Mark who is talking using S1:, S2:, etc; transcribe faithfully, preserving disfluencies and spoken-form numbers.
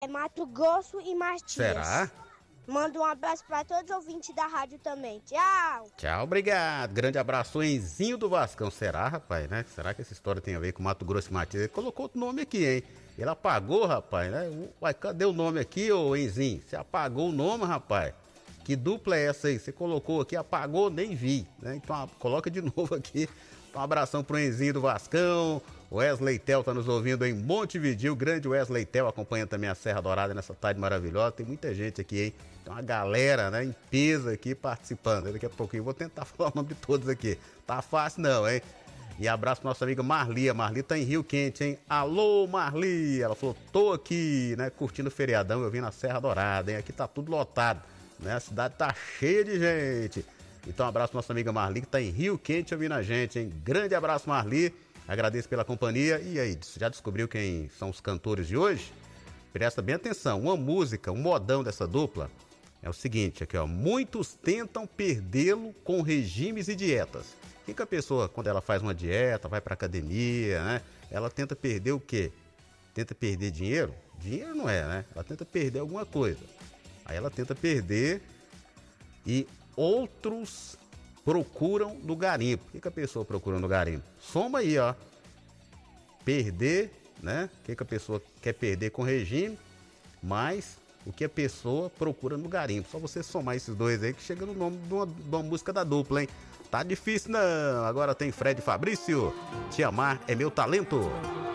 S1: É Mato Grosso e Matias.
S2: Será?
S1: Manda um abraço pra todos os ouvintes da rádio também. Tchau!
S2: Tchau, obrigado. Grande abraço, o Enzinho do Vascão. Será, rapaz, né? Será que essa história tem a ver com Mato Grosso e Matias? Ele colocou outro nome aqui, hein? Ele apagou, rapaz, né? Uai, cadê o nome aqui, ô Enzinho? Você apagou o nome, rapaz? Que dupla é essa aí? Você colocou aqui, apagou, nem vi, né? Então, coloca de novo aqui. Um abração pro Enzinho do Vascão. Wesley Tel tá nos ouvindo em Montevidéu. Grande Wesley Tel acompanha também a Serra Dourada nessa tarde maravilhosa. Tem muita gente aqui, hein? Tem uma galera, né, em peso aqui participando. Daqui a pouquinho eu vou tentar falar o nome de todos aqui. Tá fácil não, hein? E abraço pra nossa amiga Marli. A Marli tá em Rio Quente, hein? Alô, Marli! Ela falou, tô aqui, né, curtindo o feriadão. Eu vim na Serra Dourada, hein? Aqui tá tudo lotado, né? A cidade tá cheia de gente. Então, um abraço pra nossa amiga Marli, que tá em Rio Quente ouvindo a gente, hein? Grande abraço, Marli. Agradeço pela companhia. E aí, já descobriu quem são os cantores de hoje? Presta bem atenção. Uma música, um modão dessa dupla é o seguinte, aqui ó. Muitos tentam perdê-lo com regimes e dietas. O que, que a pessoa, quando ela faz uma dieta, vai pra academia, né? Ela tenta perder o quê? Tenta perder dinheiro? Dinheiro não é, né? Ela tenta perder alguma coisa. Aí ela tenta perder e outros procuram no garimpo. O que, que a pessoa procura no garimpo? Soma aí, ó. Perder, né? O que, que a pessoa quer perder com regime, mais o que a pessoa procura no garimpo. Só você somar esses dois aí que chega no nome de uma, de uma música da dupla, hein? Tá difícil não. Agora tem Fred Fabrício. Te amar é meu talento.